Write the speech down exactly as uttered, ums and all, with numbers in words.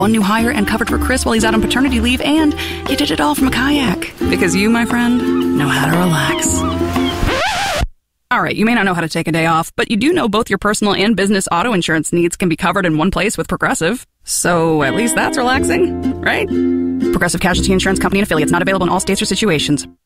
One new hire and covered for Chris while he's out on paternity leave, and you did it all from a kayak. Because you, my friend, know how to relax. All right, you may not know how to take a day off, but you do know both your personal and business auto insurance needs can be covered in one place with Progressive. So at least that's relaxing, right? Progressive Casualty Insurance Company and affiliates, not available in all states or situations.